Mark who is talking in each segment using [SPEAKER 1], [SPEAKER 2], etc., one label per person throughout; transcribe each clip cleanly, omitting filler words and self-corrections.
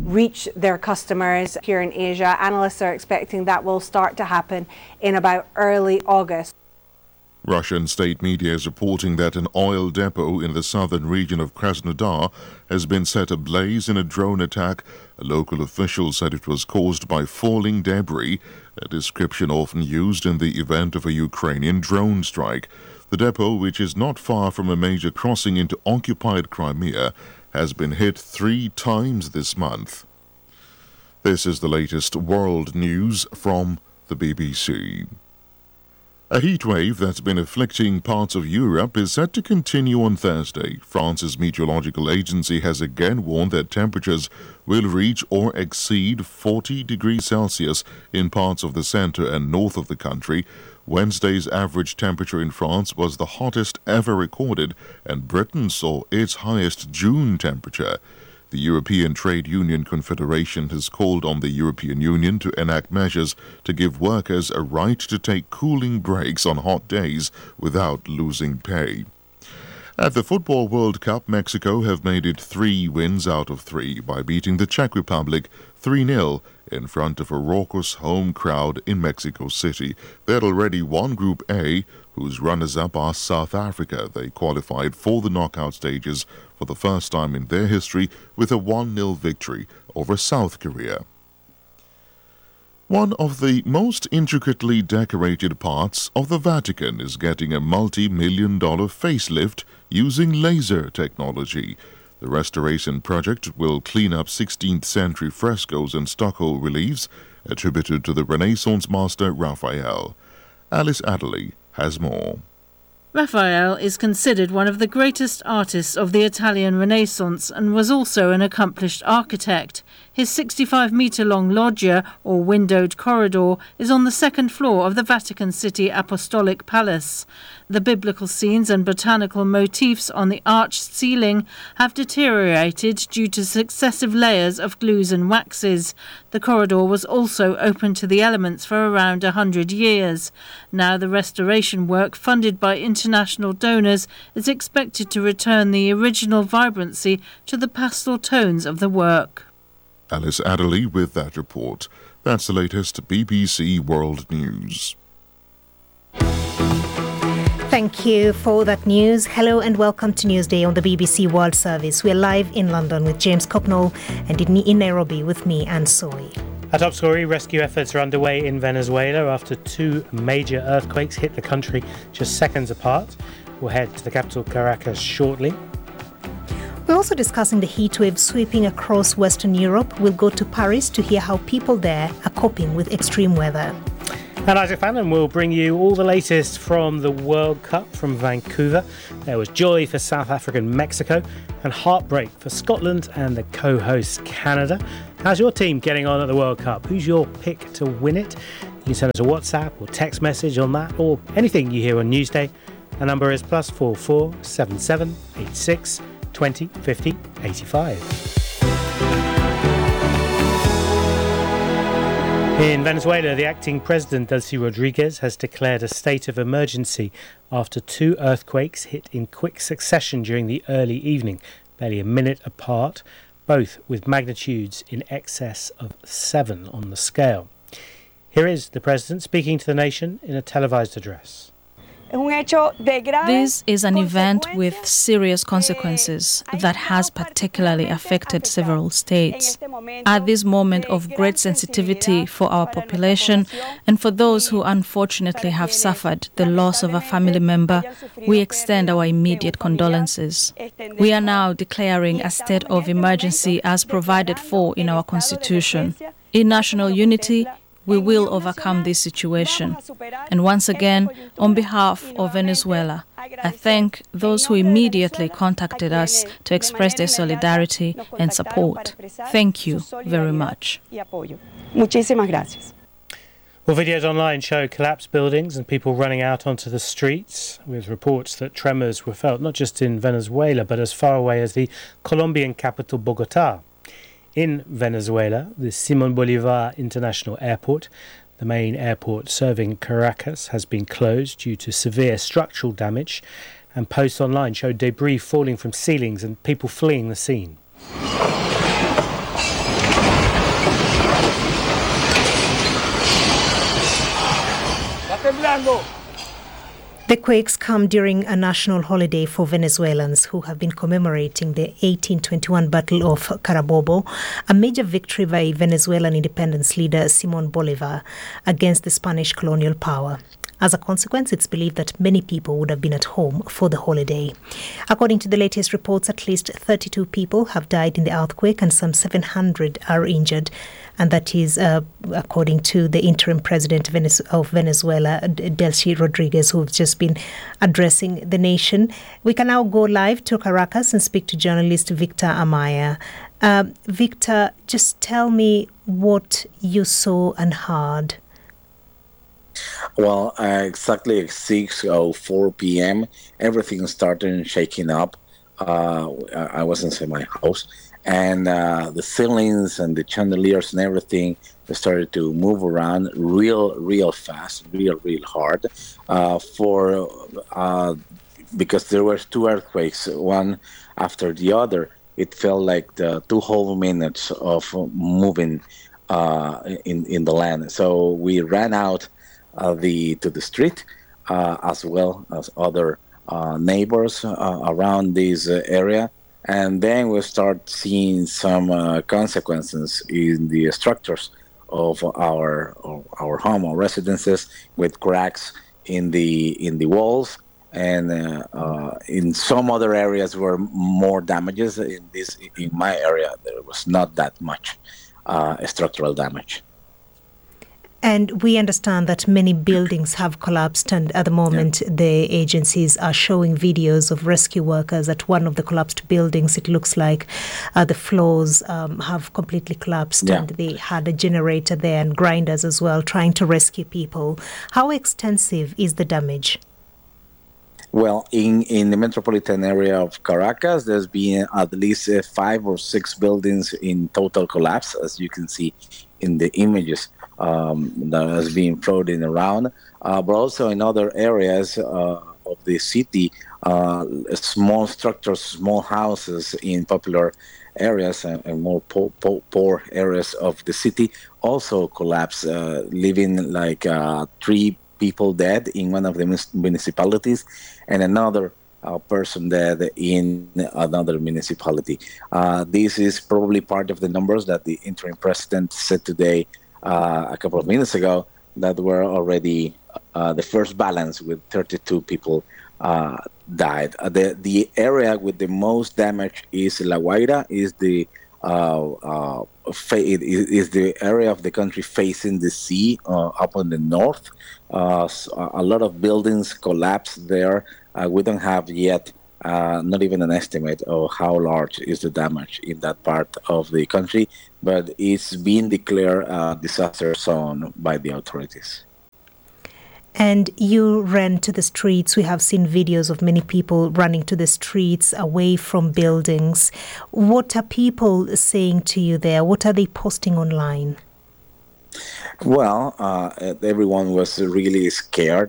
[SPEAKER 1] reach their customers here in Asia. Analysts are expecting that will start to happen in about early August.
[SPEAKER 2] Russian state media is reporting that an oil depot in the southern region of Krasnodar has been set ablaze in a drone attack. A local official said it was caused by falling debris, a description often used in the event of a Ukrainian drone strike. The depot, which is not far from a major crossing into occupied Crimea, has been hit 3 times this month. This is the latest world news from the BBC. A heatwave that's been afflicting parts of Europe is set to continue on Thursday. France's meteorological agency has again warned that temperatures will reach or exceed 40 degrees Celsius in parts of the centre and north of the country. Wednesday's average temperature in France was the hottest ever recorded, and Britain saw its highest June temperature. The European Trade Union Confederation has called on the European Union to enact measures to give workers a right to take cooling breaks on hot days without losing pay. At the Football World Cup, Mexico have made it 3 wins out of 3 by beating the Czech Republic 3-0 in front of a raucous home crowd in Mexico City. They had already won Group A, whose runners-up are South Africa. They qualified for the knockout stages for the first time in their history with a 1-0 victory over South Korea. One of the most intricately decorated parts of the Vatican is getting a multi-million-dollar facelift using laser technology. The restoration project will clean up 16th-century frescoes and stucco reliefs attributed to the Renaissance master Raphael. Alice Adderley has more.
[SPEAKER 3] Raphael is considered one of the greatest artists of the Italian Renaissance and was also an accomplished architect. His 65-metre-long loggia, or windowed corridor, is on the second floor of the Vatican City Apostolic Palace. The biblical scenes and botanical motifs on the arched ceiling have deteriorated due to successive layers of glues and waxes. The corridor was also open to the elements for around 100 years. Now the restoration work, funded by international donors, is expected to return the original vibrancy to the pastel tones of the work.
[SPEAKER 2] Alice Adderley with that report. That's the latest BBC World News.
[SPEAKER 4] Thank you for that news. Hello and welcome to Newsday on the BBC World Service. We're live in London with James Copnall and in Nairobi with me, Anne Soy.
[SPEAKER 5] Our top story, rescue efforts are underway in Venezuela after 2 major earthquakes hit the country just seconds apart. We'll head to the capital Caracas shortly.
[SPEAKER 4] We're also discussing the heatwave sweeping across Western Europe. We'll go to Paris to hear how people there are coping with extreme weather.
[SPEAKER 5] And Isaac Fannin will bring you all the latest from the World Cup from Vancouver. There was joy for South Africa and Mexico and heartbreak for Scotland and the co-host Canada. How's your team getting on at the World Cup? Who's your pick to win it? You can send us a WhatsApp or text message on that or anything you hear on Newsday. The number is +44 77 86 20 50 85. In Venezuela, the acting president, Delcy Rodriguez, has declared a state of emergency after 2 earthquakes hit in quick succession during the early evening, barely a minute apart, both with magnitudes in excess of 7 on the scale. Here is the president speaking to the nation in a televised address.
[SPEAKER 6] This is an event with serious consequences that has particularly affected several states. At this moment of great sensitivity for our population and for those who unfortunately have suffered the loss of a family member, we extend our immediate condolences. We are now declaring a state of emergency as provided for in our Constitution. In national unity, we will overcome this situation. And once again, on behalf of Venezuela, I thank those who immediately contacted us to express their solidarity and support. Thank you very much.
[SPEAKER 5] Well, videos online show collapsed buildings and people running out onto the streets, with reports that tremors were felt not just in Venezuela, but as far away as the Colombian capital, Bogotá. In Venezuela, the Simón Bolívar International Airport, the main airport serving Caracas, has been closed due to severe structural damage, and posts online showed debris falling from ceilings and people fleeing the scene.
[SPEAKER 4] The quakes come during a national holiday for Venezuelans who have been commemorating the 1821 Battle of Carabobo, a major victory by Venezuelan independence leader Simon Bolivar against the Spanish colonial power. As a consequence, it's believed that many people would have been at home for the holiday. According to the latest reports, at least 32 people have died in the earthquake and some 700 are injured. And that is according to the interim president of Venezuela, Delcy Rodriguez, who've just been addressing the nation. We can now go live to Caracas and speak to journalist Victor Amaya. Victor, just tell me what you saw and heard.
[SPEAKER 7] Well, exactly at 6:04 p.m., everything started shaking up. I was inside my house, and the ceilings and the chandeliers and everything started to move around real fast, real hard. Because there were two earthquakes, one after the other. It felt like the 2 whole minutes of moving in the land. So we ran out to the street, as well as other neighbors around this area, and then we start seeing some consequences in the structures of our home or residences, with cracks in the walls, and in some other areas were more damages. In my area, there was not that much structural damage.
[SPEAKER 4] And we understand that many buildings have collapsed, and at the moment the agencies are showing videos of rescue workers at one of the collapsed buildings. It looks like the floors have completely collapsed, and they had a generator there and grinders as well, trying to rescue people. How extensive is the damage?
[SPEAKER 7] Well, in the metropolitan area of Caracas, there's been at least 5 or 6 buildings in total collapse, as you can see in the images that has been floating around. But also in other areas of the city, small structures, small houses in popular areas and more poor areas of the city also collapsed, leaving like 3 people dead in one of the municipalities and another person dead in another municipality. This is probably part of the numbers that the interim president said today, a couple of minutes ago, that were already the first balance with 32 people died. The area with the most damage is La Guaira, is the area of the country facing the sea up on the north. A lot of buildings collapsed there. We don't have yet not even an estimate of how large is the damage in that part of the country, but it's been declared a disaster zone by the authorities.
[SPEAKER 4] And you ran to the streets. We have seen videos of many people running to the streets away from buildings. What are people saying to you there? What are they posting online?
[SPEAKER 7] Well, everyone was really scared.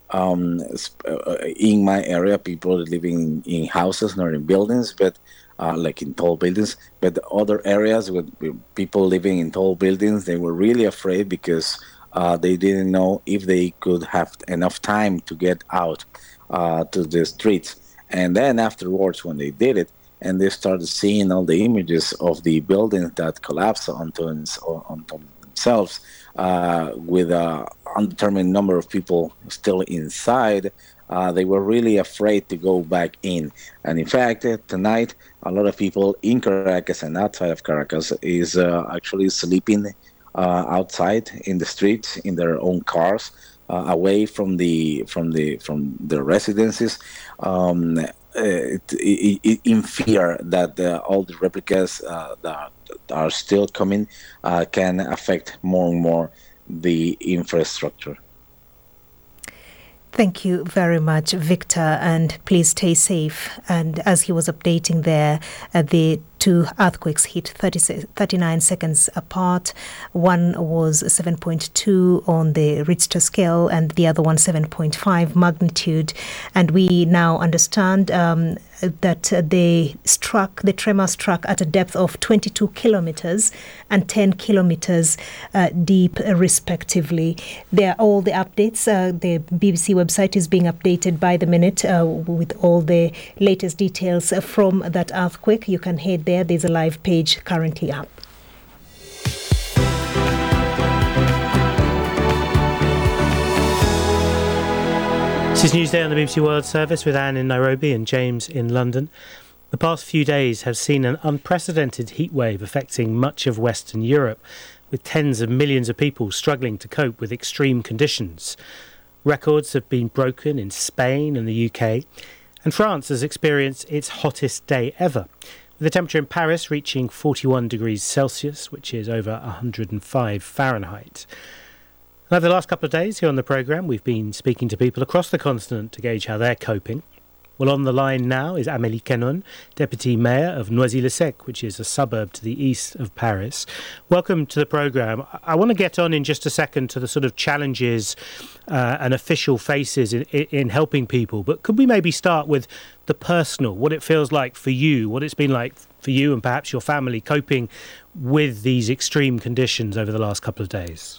[SPEAKER 7] In my area, people living in houses, not in buildings, but like in tall buildings. But other areas with people living in tall buildings, they were really afraid because they didn't know if they could have enough time to get out to the streets. And then afterwards, when they did it, and they started seeing all the images of the buildings that collapsed onto themselves, with an undetermined number of people still inside, they were really afraid to go back in. And in fact, tonight, a lot of people in Caracas and outside of Caracas is actually sleeping outside in the streets in their own cars, away from their residences, in fear that all the replicas that are still coming can affect more and more the infrastructure.
[SPEAKER 4] Thank you very much, Victor, and please stay safe. And as he was updating there, the 2 earthquakes hit 39 seconds apart. One was 7.2 on the Richter scale and the other one 7.5 magnitude. And we now understand the tremor struck at a depth of 22 kilometers and 10 kilometers deep, respectively. There are all the updates. The BBC website is being updated by the minute with all the latest details from that earthquake. You can head there. There's a live page currently up.
[SPEAKER 5] This is Newsday on the BBC World Service with Anne in Nairobi and James in London. The past few days have seen an unprecedented heatwave affecting much of Western Europe, with tens of millions of people struggling to cope with extreme conditions. Records have been broken in Spain and the UK, and France has experienced its hottest day ever, with the temperature in Paris reaching 41 degrees Celsius, which is over 105 Fahrenheit. Over the last couple of days here on the programme, we've been speaking to people across the continent to gauge how they're coping. Well, on the line now is Amélie Quenon, Deputy Mayor of Noisy-le-Sec, which is a suburb to the east of Paris. Welcome to the programme. I want to get on in just a second to the sort of challenges and official faces in helping people, but could we maybe start with the personal, what it feels like for you, what it's been like for you and perhaps your family coping with these extreme conditions over the last couple of days?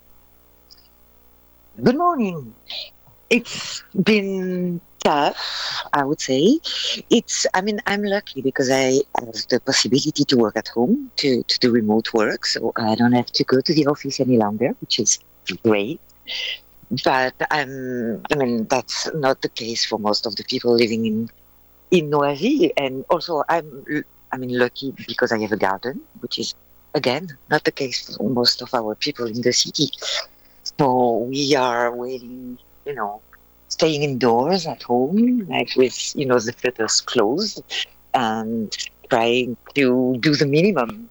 [SPEAKER 8] Good morning. It's been tough, I would say. I'm lucky because I have the possibility to work at home, to do remote work, so I don't have to go to the office any longer, which is great. But that's not the case for most of the people living in Noisy. And also, I'm lucky because I have a garden, which is, again, not the case for most of our people in the city. So we are waiting, staying indoors at home, like with, the shutters closed, and trying to do the minimum.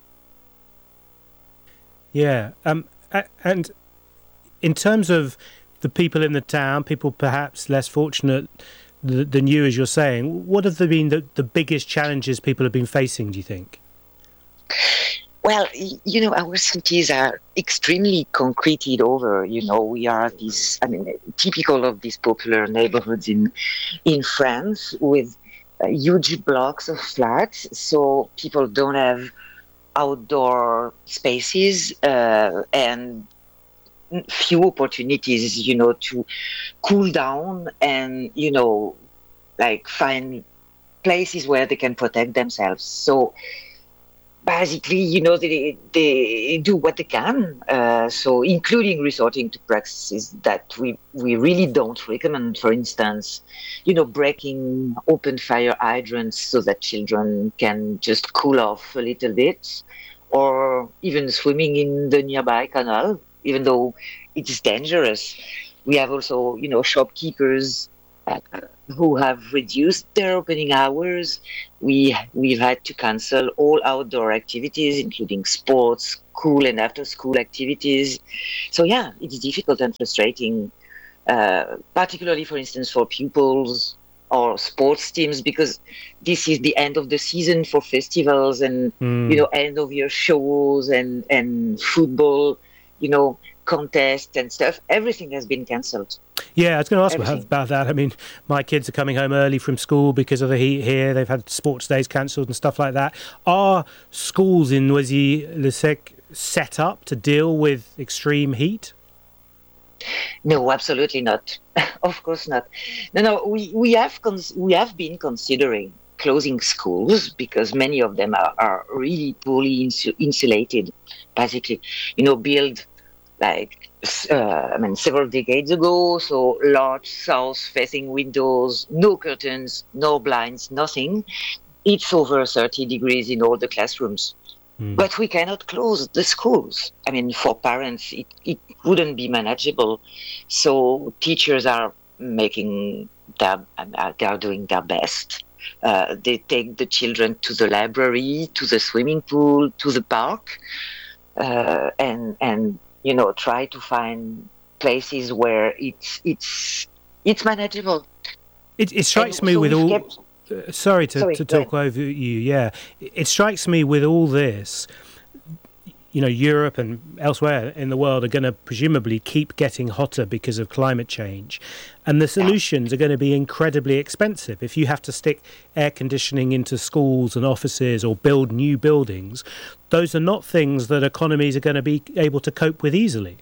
[SPEAKER 8] Yeah.
[SPEAKER 5] And in terms of the people in the town, people perhaps less fortunate than you, as you're saying, what have been the biggest challenges people have been facing, do you think?
[SPEAKER 8] Well, our cities are extremely concreted over. We are typical of these popular neighborhoods in France with huge blocks of flats. So people don't have outdoor spaces and few opportunities, to cool down and, find places where they can protect themselves. So basically, they do what they can, so including resorting to practices that we really don't recommend. For instance, breaking open fire hydrants so that children can just cool off a little bit, or even swimming in the nearby canal, even though it's dangerous. We have also, shopkeepers who have reduced their opening hours. We've had to cancel all outdoor activities, including sports, school and after-school activities. So yeah, it's difficult and frustrating, particularly, for instance, for pupils or sports teams, because this is the end of the season for festivals and end of year shows and football, contests and stuff. Everything has been cancelled.
[SPEAKER 5] Yeah, I was going to ask about that. I mean, my kids are coming home early from school because of the heat here. They've had sports days cancelled and stuff like that. Are schools in Noisy-le-Sec set up to deal with extreme heat?
[SPEAKER 8] No, absolutely not. Of course not. No. We have been considering closing schools because many of them are really poorly insulated. Basically, built several decades ago, so large south-facing windows, no curtains, no blinds, nothing. It's over 30 degrees in all the classrooms. But we cannot close the schools. For parents, it wouldn't be manageable. So teachers are doing their best. They take the children to the library, to the swimming pool, to the park, and try to find places where it's manageable.
[SPEAKER 5] It strikes me with all. Sorry to talk over you. Yeah, it strikes me with all this. Europe and elsewhere in the world are going to presumably keep getting hotter because of climate change. And the solutions are going to be incredibly expensive. If you have to stick air conditioning into schools and offices or build new buildings, those are not things that economies are going to be able to cope with easily.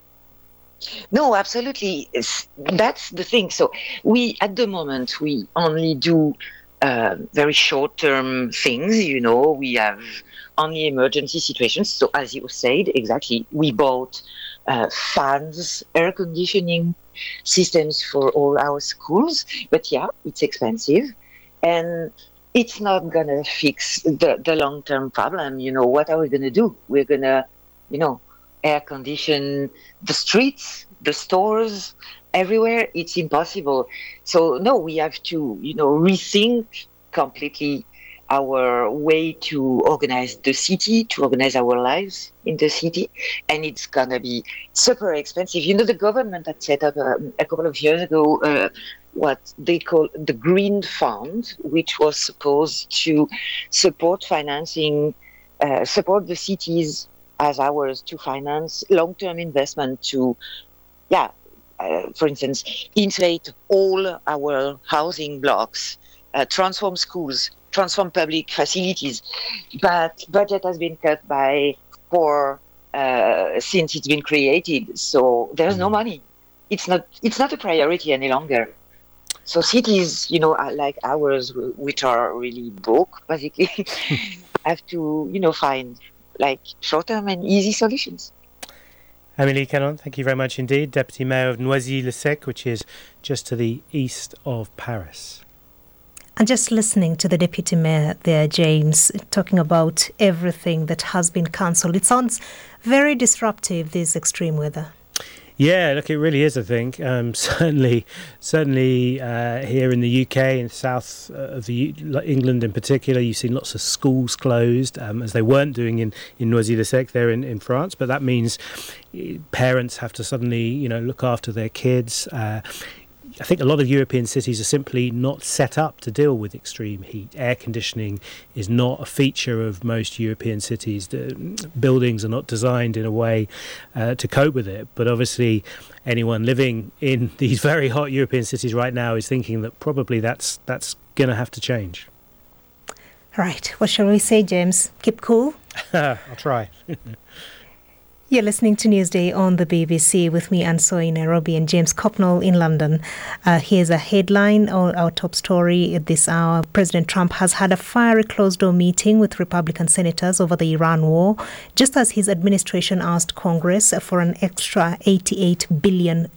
[SPEAKER 8] No, absolutely. That's the thing. So at the moment, we only do very short-term things. We have only emergency situations. So as you said, exactly, we bought fans, air conditioning systems for all our schools. But yeah, it's expensive. And it's not going to fix the long-term problem. What are we going to do? We're going to, air condition the streets, the stores, everywhere. It's impossible. So no, we have to, rethink completely our way to organize the city, to organize our lives in the city. And it's going to be super expensive. The government had set up a couple of years ago what they call the Green Fund, which was supposed to support financing, support the cities as ours to finance long-term investment to, for instance, insulate all our housing blocks, transform schools, transform public facilities. But budget has been cut by 4 since it's been created. So there's no money. It's not a priority any longer. So cities, like ours, which are really broke, basically, have to, find short-term and easy solutions.
[SPEAKER 5] Amélie Canon, thank you very much indeed. Deputy Mayor of Noisy-le-Sec, which is just to the east of Paris.
[SPEAKER 4] And just listening to the Deputy Mayor there, James, talking about everything that has been cancelled, it sounds very disruptive, this extreme weather.
[SPEAKER 5] Yeah, look, it really is, I think. Certainly here in the UK and south of England in particular, you've seen lots of schools closed, as they weren't doing in Noisy-le-Sec there in France. But that means parents have to suddenly, look after their kids. I think a lot of European cities are simply not set up to deal with extreme heat. Air conditioning is not a feature of most European cities. The buildings are not designed in a way to cope with it. But obviously, anyone living in these very hot European cities right now is thinking that probably that's going to have to change.
[SPEAKER 4] Right. What shall we say, James? Keep cool?
[SPEAKER 5] I'll try.
[SPEAKER 4] You're listening to Newsday on the BBC with me, Anne Soy in Nairobi, and James Copnall in London. Here's a headline on our top story at this hour. President Trump has had a fiery closed-door meeting with Republican senators over the Iran war, just as his administration asked Congress for an extra $88 billion.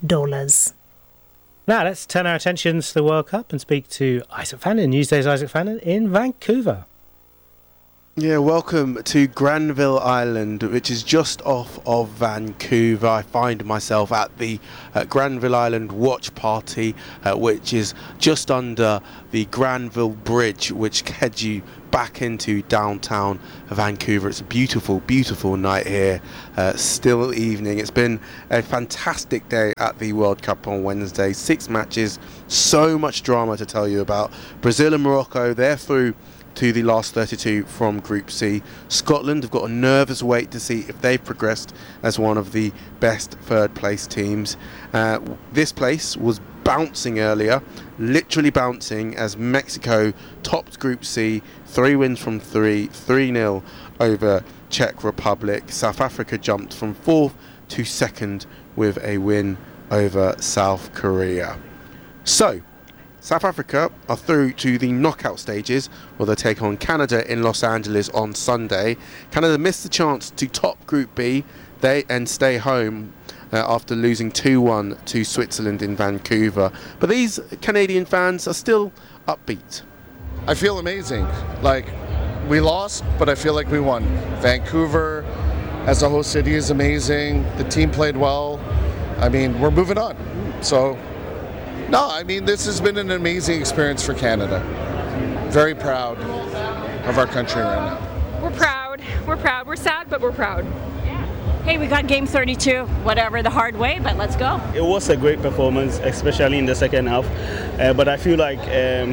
[SPEAKER 5] Now, let's turn our attentions to the World Cup and speak to Isaac Fannin, Newsday's Isaac Fannin in Vancouver.
[SPEAKER 9] Yeah, welcome to Granville Island, which is just off of Vancouver. I find myself at the Granville Island Watch Party, which is just under the Granville Bridge, which heads you back into downtown Vancouver. It's a beautiful, beautiful night here, still evening. It's been a fantastic day at the World Cup on Wednesday. 6 matches, so much drama to tell you about. Brazil and Morocco, they're through to the last 32 from Group C. Scotland have got a nervous wait to see if they've progressed as one of the best third place teams. This place was bouncing earlier, literally bouncing, as Mexico topped Group C, 3 wins from 3-0 over Czech Republic. South Africa jumped from 4th to 2nd with a win over South Korea. So, South Africa are through to the knockout stages, where they take on Canada in Los Angeles on Sunday. Canada missed the chance to top Group B and stay home after losing 2-1 to Switzerland in Vancouver. But these Canadian fans are still upbeat.
[SPEAKER 10] I feel amazing. We lost, but I feel like we won. Vancouver as a host city is amazing. The team played well. We're moving on. So, no, this has been an amazing experience for Canada. Very proud of our country right now.
[SPEAKER 11] We're proud. We're sad, but we're proud. Hey, we got game 32, whatever, the hard way, but let's go.
[SPEAKER 12] It was a great performance, especially in the second half. But I feel like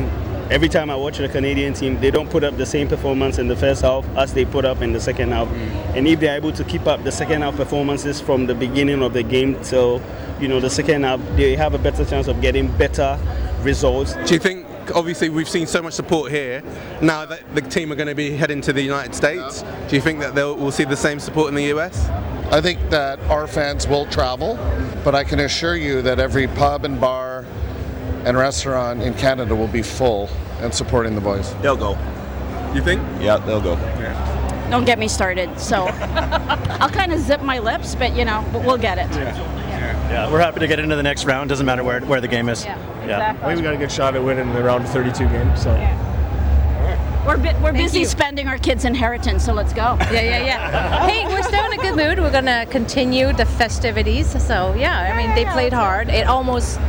[SPEAKER 12] every time I watch the Canadian team, they don't put up the same performance in the first half as they put up in the second half. And if they're able to keep up the second half performances from the beginning of the game till, the second half, they have a better chance of getting better results.
[SPEAKER 9] Do you think, obviously we've seen so much support here, now that the team are going to be heading to the United States, do you think that we'll see the same support in the US?
[SPEAKER 10] I think that our fans will travel, but I can assure you that every pub and bar and restaurant in Canada will be full and supporting the boys.
[SPEAKER 9] They'll go. You think?
[SPEAKER 13] Yeah, they'll go.
[SPEAKER 9] Yeah.
[SPEAKER 11] Don't get me started. So I'll kind of zip my lips, but we'll get it.
[SPEAKER 13] Yeah, we're happy to get into the next round. Doesn't matter where the game is.
[SPEAKER 11] Yeah.
[SPEAKER 13] Yeah.
[SPEAKER 11] Exactly.
[SPEAKER 14] We got a good shot at winning the round of 32 game. So.
[SPEAKER 11] Yeah. We're busy spending our kids' inheritance, so let's go.
[SPEAKER 15] Yeah. Hey, we're still in a good mood. We're gonna continue the festivities. So they played hard. It almost.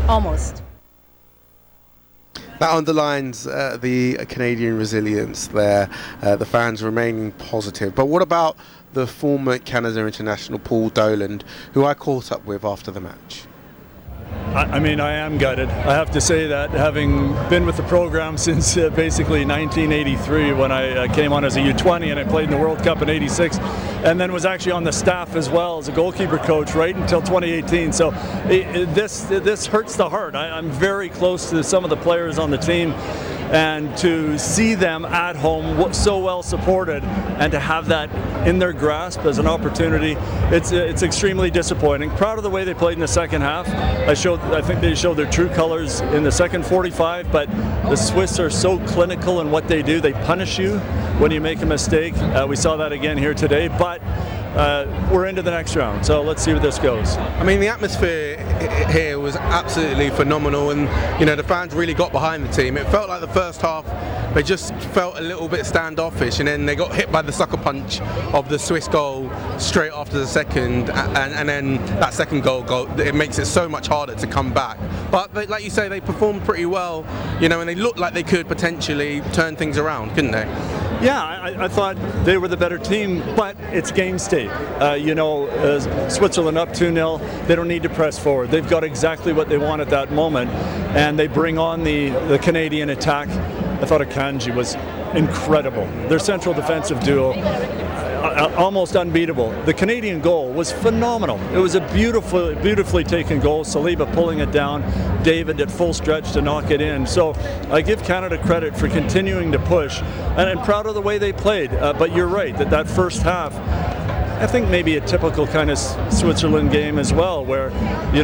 [SPEAKER 9] That underlines the Canadian resilience there, the fans remaining positive. But what about the former Canada international Paul Dolan, who I caught up with after the match?
[SPEAKER 16] I am gutted. I have to say that, having been with the program since basically 1983, when I came on as a U20 and I played in the World Cup in '86, and then was actually on the staff as well as a goalkeeper coach right until 2018. So this hurts the heart. I'm very close to some of the players on the team, and to see them at home so well supported and to have that in their grasp as an opportunity, it's extremely disappointing. Proud of the way they played in the second half. I think they showed their true colors in the second 45, but the Swiss are so clinical in what they do. They punish you when you make a mistake. We saw that again here today, but we're into the next round, so let's see where this goes.
[SPEAKER 9] The atmosphere here was absolutely phenomenal, and the fans really got behind the team. It felt like the first half they just felt a little bit standoffish, and then they got hit by the sucker punch of the Swiss goal straight after the second, and then that second goal, it makes it so much harder to come back. But like you say, they performed pretty well, and they looked like they could potentially turn things around, couldn't they?
[SPEAKER 16] Yeah, I thought they were the better team, but it's game state. Switzerland up 2-0, they don't need to press forward. They've got exactly what they want at that moment, and they bring on the Canadian attack. I thought Akanji was incredible. Their central defensive duo, almost unbeatable. The Canadian goal was phenomenal. It was a beautifully taken goal. Saliba pulling it down, David at full stretch to knock it in. So I give Canada credit for continuing to push, and I'm proud of the way they played. But you're right, that first half, I think maybe a typical kind of Switzerland game as well, where you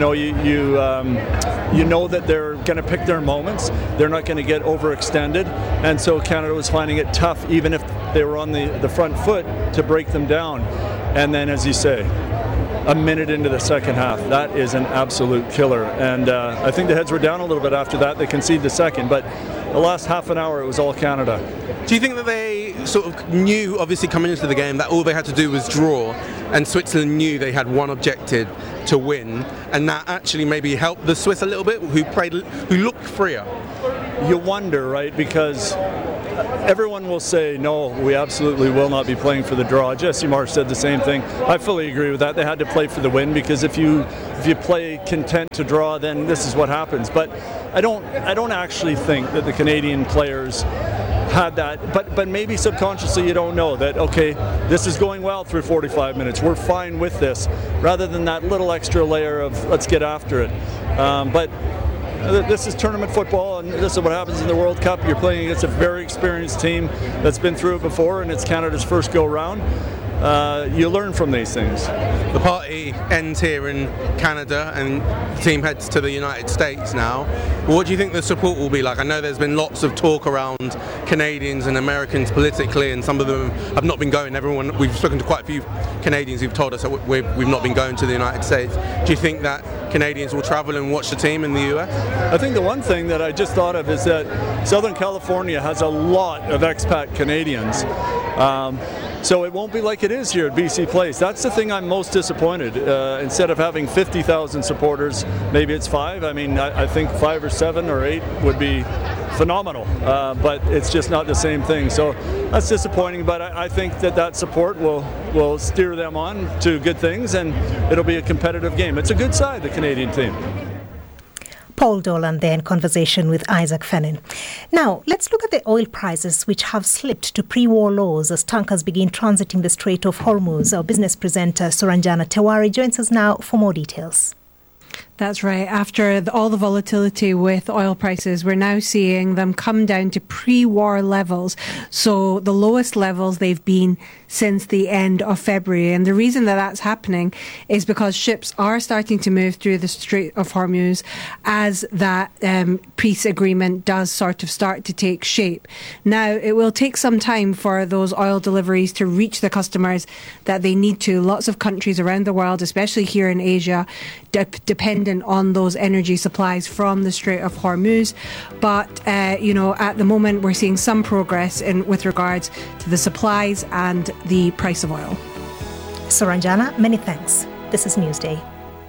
[SPEAKER 16] know that they're going to pick their moments. They're not going to get overextended, and so Canada was finding it tough, even if they were on the front foot, to break them down. And then, as you say, a minute into the second half, that is an absolute killer. And I think the heads were down a little bit after that. They conceded the second, but the last half an hour, it was all Canada.
[SPEAKER 9] Do you think that they sort of knew, obviously coming into the game, that all they had to do was draw, and Switzerland knew they had one objective, to win, and that actually maybe helped the Swiss a little bit, who looked freer?
[SPEAKER 16] You wonder, right? Because everyone will say, no, we absolutely will not be playing for the draw. Jesse Marsh said the same thing. I fully agree with that. They had to play for the win, because if you play content to draw, then this is what happens. But I don't actually think that the Canadian players had that, but maybe subconsciously you don't know that, okay, this is going well through 45 minutes, we're fine with this, rather than that little extra layer of let's get after it. But this is tournament football, and this is what happens in the World Cup. You're playing against a very experienced team that's been through it before, and it's Canada's first go round. You learn from these things.
[SPEAKER 9] The party ends here in Canada and the team heads to the United States now. What do you think the support will be like? I know there's been lots of talk around Canadians and Americans politically, and some of them have not been going. We've spoken to quite a few Canadians who've told us that we've not been going to the United States. Do you think that Canadians will travel and watch the team in the US?
[SPEAKER 16] I think the one thing that I just thought of is that Southern California has a lot of expat Canadians. So it won't be like it is here at BC Place. That's the thing I'm most disappointed. Instead of having 50,000 supporters, maybe it's 5. I mean, I think 5 or 7 or 8 would be phenomenal, but it's just not the same thing. So that's disappointing, but I think that support will steer them on to good things, and it'll be a competitive game. It's a good side, the Canadian team.
[SPEAKER 4] Paul Dolan there in conversation with Isaac Fennin. Now, let's look at the oil prices, which have slipped to pre-war lows as tankers begin transiting the Strait of Hormuz. Our business presenter, Suranjana Tewari, joins us now for more details.
[SPEAKER 1] That's right. After all the volatility with oil prices, we're now seeing them come down to pre-war levels. So the lowest levels they've been since the end of February. And the reason that that's happening is because ships are starting to move through the Strait of Hormuz as that peace agreement does sort of start to take shape. Now, it will take some time for those oil deliveries to reach the customers that they need to. Lots of countries around the world, especially here in Asia, dependent on those energy supplies from the Strait of Hormuz. But, at the moment, we're seeing some progress with regards to the supplies and the price of oil.
[SPEAKER 4] Suranjana, many thanks. This is Newsday.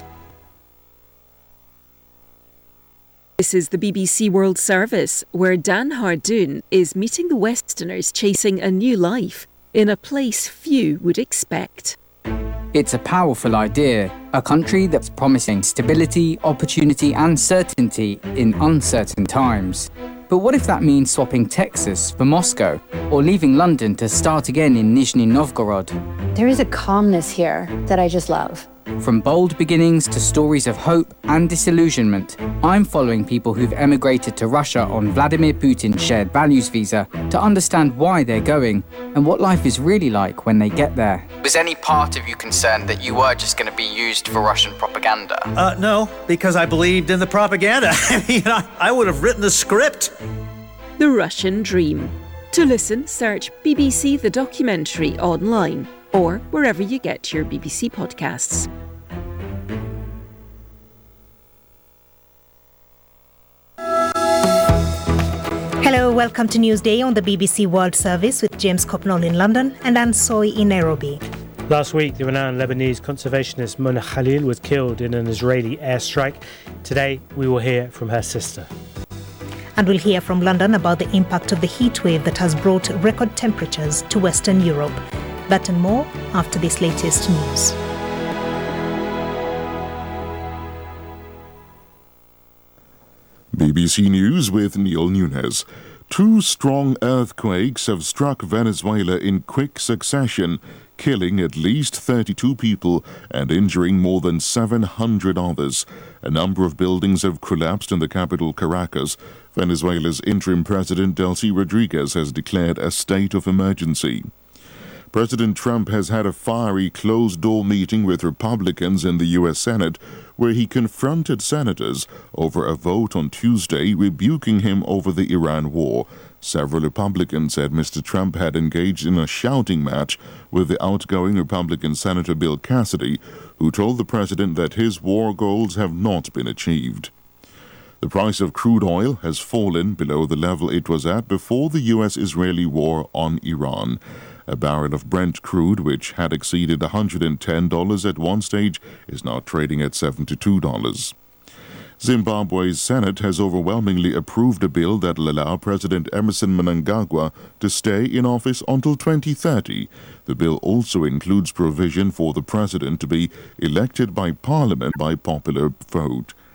[SPEAKER 17] This is the BBC World Service, where Dan Hardoon is meeting the Westerners chasing a new life in a place few would expect.
[SPEAKER 18] It's a powerful idea, a country that's promising stability, opportunity and certainty in uncertain times. But what if that means swapping Texas for Moscow, or leaving London to start again in Nizhny Novgorod?
[SPEAKER 19] There is a calmness here that I just love.
[SPEAKER 18] From bold beginnings to stories of hope and disillusionment, I'm following people who've emigrated to Russia on Vladimir Putin's shared values visa to understand why they're going and what life is really like when they get there.
[SPEAKER 20] Was any part of you concerned that you were just going to be used for Russian propaganda?
[SPEAKER 21] No, because I believed in the propaganda. I would have written the script.
[SPEAKER 17] The Russian Dream. To listen, search BBC The Documentary online or wherever you get your BBC podcasts.
[SPEAKER 4] Hello, welcome to Newsday on the BBC World Service with James Copnall in London and Anne Soy in Nairobi.
[SPEAKER 5] Last week, the renowned Lebanese conservationist Mona Khalil was killed in an Israeli airstrike. Today, we will hear from her sister.
[SPEAKER 4] And we'll hear from London about the impact of the heat wave that has brought record temperatures to Western Europe. That and more after this latest news.
[SPEAKER 2] BBC News with Neil Nunes. 2 strong earthquakes have struck Venezuela in quick succession, killing at least 32 people and injuring more than 700 others. A number of buildings have collapsed in the capital, Caracas. Venezuela's interim president, Delcy Rodriguez, has declared a state of emergency. President Trump has had a fiery closed-door meeting with Republicans in the U.S. Senate, where he confronted senators over a vote on Tuesday rebuking him over the Iran war. Several Republicans said Mr. Trump had engaged in a shouting match with the outgoing Republican Senator Bill Cassidy, who told the president that his war goals have not been achieved. The price of crude oil has fallen below the level it was at before the U.S.-Israeli war on Iran. A barrel of Brent crude, which had exceeded $110 at one stage, is now trading at $72. Zimbabwe's Senate has overwhelmingly approved a bill that will allow President Emmerson Mnangagwa to stay in office until 2030. The bill also includes provision for the president to be elected by Parliament by popular vote.